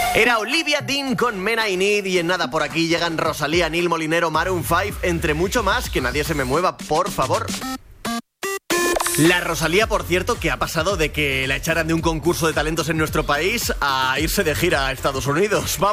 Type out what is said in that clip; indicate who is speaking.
Speaker 1: Era Olivia Dean con Men I Need y en nada por aquí llegan Rosalía, Nil Molinero, Maroon 5, entre mucho más. Que nadie se me mueva, por favor. La Rosalía, por cierto, que ha pasado de que la echaran de un concurso de talentos en nuestro país a irse de gira a Estados Unidos. Vamos.